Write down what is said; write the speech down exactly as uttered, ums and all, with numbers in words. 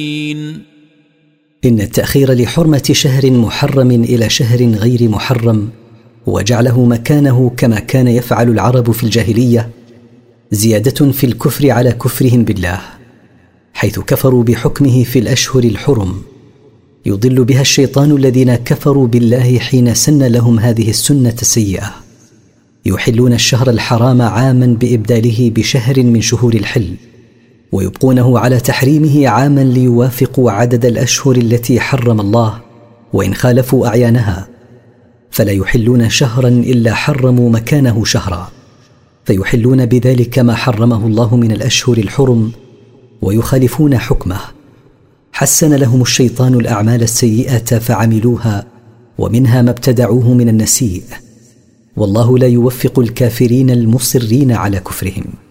إن التأخير لحرمة شهر محرم إلى شهر غير محرم وجعله مكانه كما كان يفعل العرب في الجاهلية زيادة في الكفر على كفرهم بالله، حيث كفروا بحكمه في الأشهر الحرم. يضل بها الشيطان الذين كفروا بالله حين سن لهم هذه السنة السيئة. يحلون الشهر الحرام عاما بإبداله بشهر من شهور الحل، ويبقونه على تحريمه عاما ليوافقوا عدد الأشهر التي حرم الله وإن خالفوا أعيانها، فلا يحلون شهرا إلا حرموا مكانه شهرا، فيحلون بذلك ما حرمه الله من الأشهر الحرم ويخالفون حكمه. حسن لهم الشيطان الأعمال السيئة فعملوها، ومنها ما ابتدعوه من النسيء، والله لا يوفق الكافرين المصرين على كفرهم.